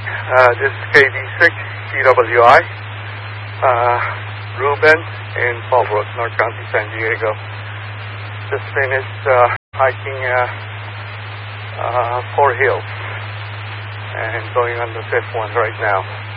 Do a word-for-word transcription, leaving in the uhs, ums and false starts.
Uh, this is K D six C W I, uh, Ruben in Fallbrook, North County, San Diego. Just finished uh, hiking uh, uh, four hills and going on the fifth one right now.